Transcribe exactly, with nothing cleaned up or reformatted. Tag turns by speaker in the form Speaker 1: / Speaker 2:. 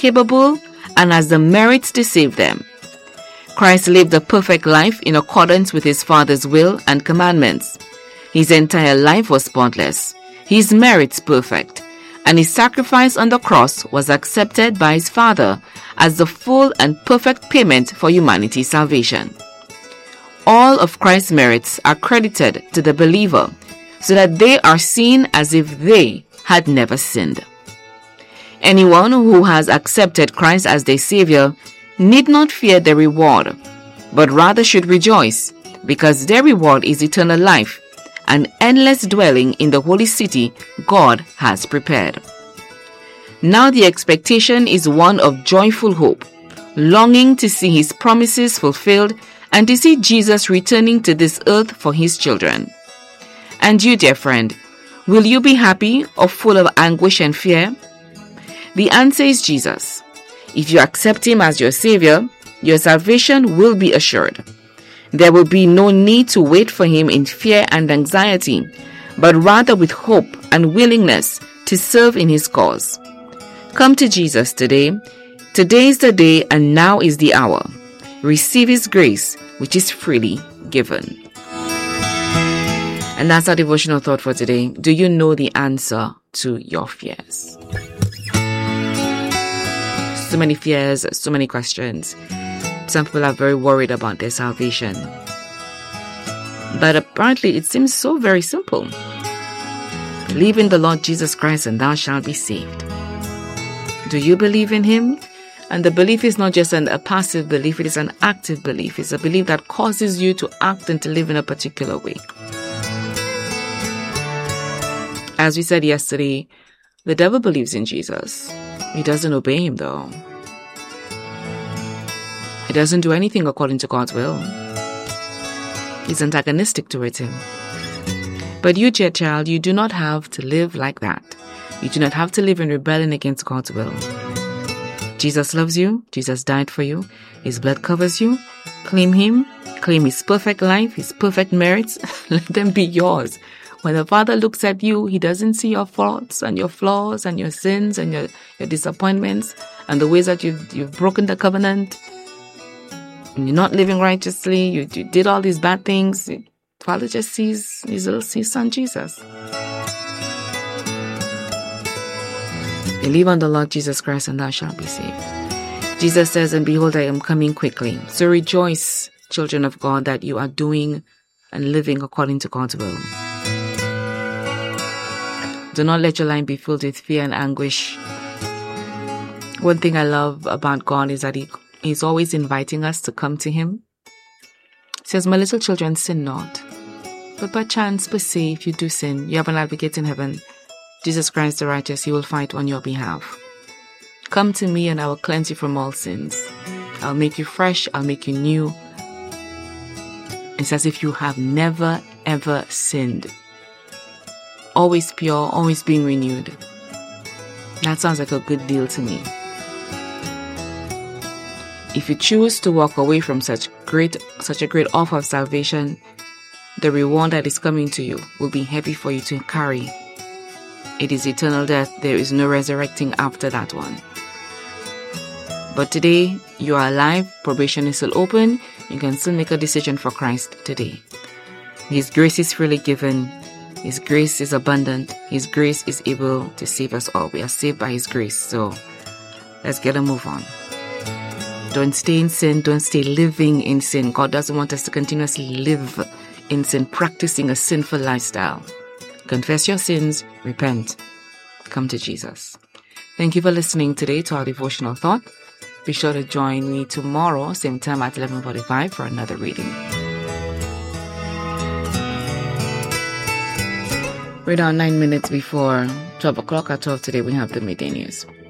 Speaker 1: capable and has the merits to save them. Christ lived a perfect life in accordance with his Father's will and commandments. His entire life was spotless, his merits perfect, and his sacrifice on the cross was accepted by his Father as the full and perfect payment for humanity's salvation. All of Christ's merits are credited to the believer so that they are seen as if they had never sinned. Anyone who has accepted Christ as their Savior need not fear the reward, but rather should rejoice, because their reward is eternal life, an endless dwelling in the holy city God has prepared. Now the expectation is one of joyful hope, longing to see his promises fulfilled and to see Jesus returning to this earth for his children. And you, dear friend, will you be happy or full of anguish and fear? The answer is Jesus. If you accept him as your Savior, your salvation will be assured. There will be no need to wait for him in fear and anxiety, but rather with hope and willingness to serve in his cause. Come to Jesus today. Today is the day and now is the hour. Receive his grace, which is freely given. And that's our devotional thought for today. Do you know the answer to your fears? So many fears, so many questions. Some people are very worried about their salvation. But apparently it seems so very simple. Believe in the Lord Jesus Christ and thou shalt be saved. Do you believe in him? And the belief is not just an, a passive belief, it is an active belief. It's a belief that causes you to act and to live in a particular way. As we said yesterday, the devil believes in Jesus. He doesn't obey him though. He doesn't do anything according to God's will. He's antagonistic towards him. But you, dear child, you do not have to live like that. You do not have to live in rebellion against God's will. Jesus loves you. Jesus died for you. His blood covers you. Claim him. Claim his perfect life, his perfect merits. Let them be yours. When the Father looks at you, he doesn't see your faults and your flaws and your sins and your, your disappointments and the ways that you've, you've broken the covenant. And you're not living righteously. You, you did all these bad things. The Father just sees his little his son Jesus. Believe on the Lord Jesus Christ and thou shalt be saved. Jesus says, and behold, I am coming quickly. So rejoice, children of God, that you are doing and living according to God's will. Do not let your life be filled with fear and anguish. One thing I love about God is that he, He's always inviting us to come to Him. He says, my little children, sin not. But by chance, per se, if you do sin, you have an advocate in heaven, Jesus Christ the righteous. He will fight on your behalf. Come to me and I will cleanse you from all sins. I'll make you fresh. I'll make you new. It's as if you have never, ever sinned. Always pure, always being renewed. That sounds like a good deal to me. If you choose to walk away from such great, such a great offer of salvation, the reward that is coming to you will be heavy for you to carry. It is eternal death. There is no resurrecting after that one. But today, you are alive. Probation is still open. You can still make a decision for Christ today. His grace is freely given. His grace is abundant. His grace is able to save us all. We are saved by His grace. So let's get a move on. Don't stay in sin. Don't stay living in sin. God doesn't want us to continuously live in sin, practicing a sinful lifestyle. Confess your sins. Repent. Come to Jesus. Thank you for listening today to our devotional thought. Be sure to join me tomorrow, same time at eleven forty-five for another reading. We're down nine minutes before twelve o'clock. At twelve today, we have the midday news.